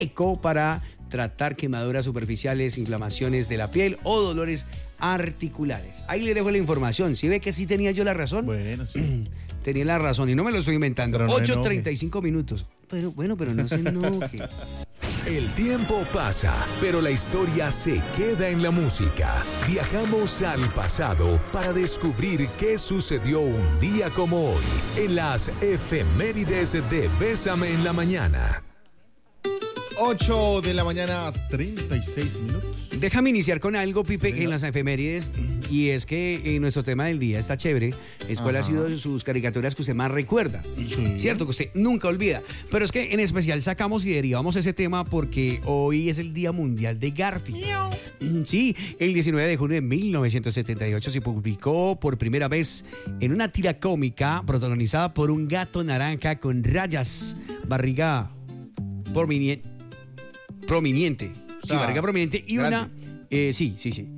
Eco para tratar quemaduras superficiales, inflamaciones de la piel o dolores articulares. Ahí le dejo la información. ¿Sí ve que sí tenía yo la razón? Bueno, sí. Tenía la razón y no me lo estoy inventando. Pero no 8:35 minutos. Pero bueno, pero no se enoje. El tiempo pasa, pero la historia se queda en la música. Viajamos al pasado para descubrir qué sucedió un día como hoy en las efemérides de Bésame en la Mañana. 8 de la mañana, 36 minutos. Déjame iniciar con algo, Pipe, Venga. en las efemérides, y es que nuestro tema del día está chévere. ¿Cuál ha sido sus caricaturas que usted más recuerda? Sí. Cierto, que usted nunca olvida. Pero es que en especial sacamos y derivamos ese tema porque hoy es el Día Mundial de Garfield. Sí, el 19 de junio de 1978 se publicó por primera vez en una tira cómica protagonizada por un gato naranja con rayas, barriga prominente. Sí, barriga prominente y grande. una... sí.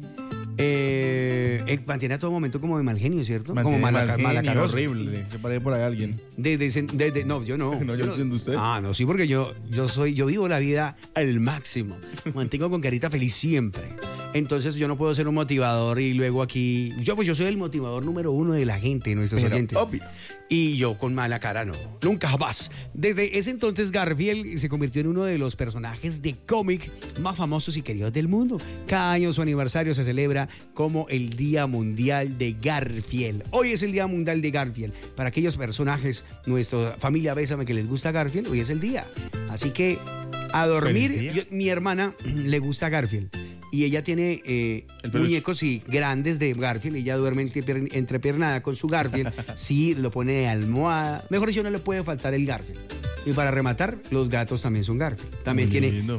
Mantiene a todo momento como de mal genio, ¿cierto? Mantiene como mal genio, malacaroso. horrible. Se parece por ahí a alguien. No, yo no. No, yo lo siento usted. Ah, no, sí, porque yo vivo la vida al máximo. Mantengo con carita feliz siempre. Entonces yo no puedo ser un motivador y luego aquí... Yo soy el motivador número 1 de la gente, de nuestros Pero, oyentes. obvio. Y yo con mala cara no, nunca jamás. Desde ese entonces Garfield se convirtió en uno de los personajes de cómic más famosos y queridos del mundo. Cada año su aniversario se celebra como el Día Mundial de Garfield. Hoy es el Día Mundial de Garfield. Para aquellos personajes, nuestra familia Bésame que les gusta Garfield, hoy es el día. Así que a dormir, Feliz día. mi hermana le gusta Garfield. Y ella tiene peluche. muñecos grandes de Garfield. Ella duerme entrepiernada con su Garfield. Sí, lo pone de almohada. Mejor dicho, no le puede faltar el Garfield. Y para rematar, los gatos también son Garfield. También Muy tiene, lindo.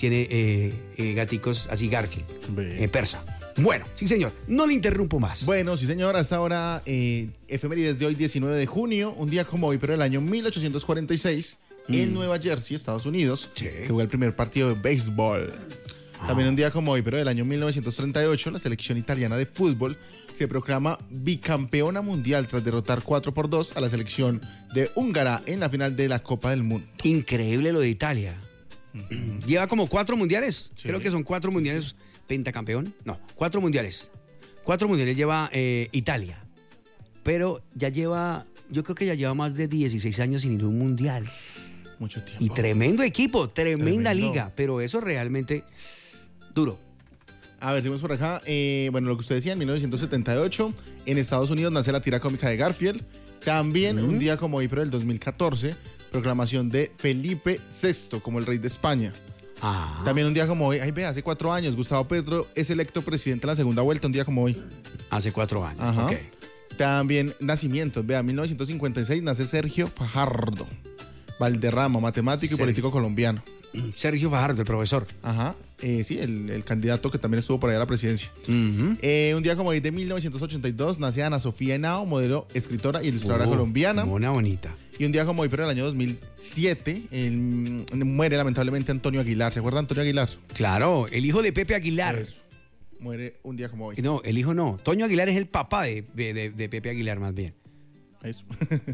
gaticos así Garfield. Ve. Persa. Bueno, sí señor, no le interrumpo más. Bueno, sí señor, hasta ahora efemérides de hoy 19 de junio, un día como hoy, pero del año 1846, en Nueva Jersey, Estados Unidos, Sí. se jugó el primer partido de béisbol. También un día como hoy, pero del año 1938, la selección italiana de fútbol se proclama bicampeona mundial tras derrotar 4-2 a la selección de Hungría en la final de la Copa del Mundo. Increíble lo de Italia. Lleva como 4 mundiales. Sí. Creo que son 4 mundiales. Pentacampeón. No, 4 mundiales. 4 mundiales lleva Italia. Pero yo creo que ya lleva más de 16 años sin ir a un mundial. Mucho tiempo. Y tremendo equipo, tremenda Tremendo. liga. Pero eso realmente duro. A ver, seguimos por acá. Bueno, lo que usted decía, en 1978, en Estados Unidos nace la tira cómica de Garfield. También, un día como hoy, pero del 2014, proclamación de Felipe VI como el rey de España. Ah, También un día como hoy, hace 4 años, Gustavo Petro es electo presidente en la segunda vuelta, un día como hoy. hace 4 años. Ajá. Ok. También nacimientos, 1956 nace Sergio Fajardo Valderrama, matemático y Sergio. político colombiano. Sergio Fajardo, el profesor. Ajá, sí, el candidato que también estuvo por ahí a la presidencia. Ujú. Un día como hoy de 1982 nace Ana Sofía Henao, modelo, escritora y ilustradora colombiana. Mona bonita. Y un día como hoy, pero en el año 2007, muere lamentablemente Antonio Aguilar. ¿Se acuerda de Antonio Aguilar? Claro, el hijo de Pepe Aguilar. Eso. Muere un día como hoy. No, el hijo no. Toño Aguilar es el papá de Pepe Aguilar, más bien. Eso.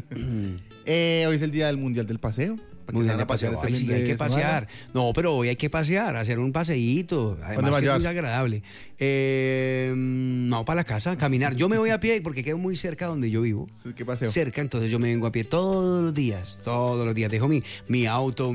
Hoy es el día del Mundial del Paseo. Para que Mundial salgan de a pasear paseo. este Ay, fin sí, hay de que semana. pasear. No, pero hoy hay que pasear, hacer un paseíto. ¿Dónde Además va a que es muy llevar? agradable. No, para la casa, caminar. Yo me voy a pie porque quedo muy cerca donde yo vivo. ¿Qué paseo? Cerca, entonces yo me vengo a pie todos los días. Dejo mi auto,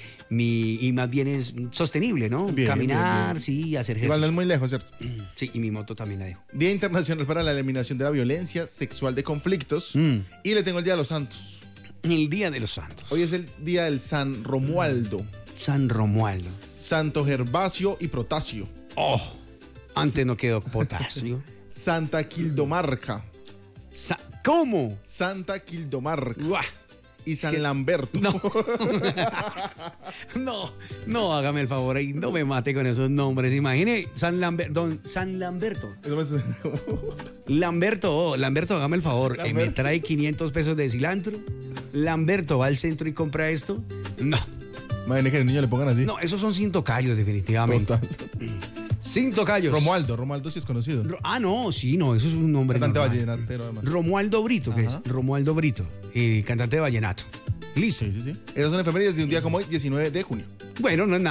y más bien es sostenible, ¿no? Bien, Caminar, bien, bien. sí, hacer Igual no ejercicio. es muy lejos, ¿cierto? Sí, y mi moto también la dejo. Día Internacional para la Eliminación de la Violencia Sexual de Conflictos. Y le tengo el Día de los Santos. El Día de los Santos. Hoy es el Día del San Romualdo, San Romualdo. Santo Gervasio y Protasio, Oh, antes no quedó potasio. Santa Quildomarca, ¿Cómo? Santa Quildomarca Uah. y San que- Lamberto. No, hágame el favor ahí, no me mate con esos nombres. Imagine San Lamberto. Eso me suena como- Lamberto, hágame el favor. Me Lamberto. trae 500 pesos de cilantro. Lamberto va al centro y compra esto. No, Imagínate que el niño le pongan así. no, esos son 100 tocayos, definitivamente. Total. 100 tocayos. Romualdo sí es conocido. No, sí, no, eso es un nombre. Cantante normal. vallenatero además. Romualdo Brito, que Ajá. es Romualdo Brito, cantante de vallenato. Listo. Sí. Esas son efemérides de un día como hoy, 19 de junio. Bueno, no es nada.